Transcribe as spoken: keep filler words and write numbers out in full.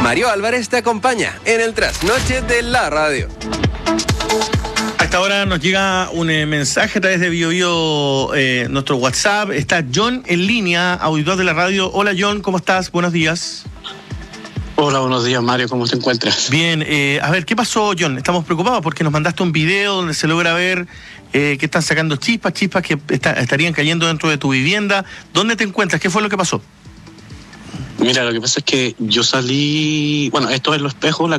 Mario Álvarez te acompaña en el trasnoche de la radio. A esta hora nos llega un eh, mensaje a través de Bio Bio, eh, nuestro WhatsApp. Está John en línea, auditor de la radio. Hola John, ¿cómo estás? Buenos días. Hola, buenos días Mario, ¿cómo te encuentras? Bien, eh, a ver, ¿qué pasó John? Estamos preocupados porque nos mandaste un video donde se logra ver eh, que están sacando chispas, chispas que está, estarían cayendo dentro de tu vivienda. ¿Dónde te encuentras? ¿Qué fue lo que pasó? Mira, lo que pasa es que yo salí, bueno, esto es Los Espejos, la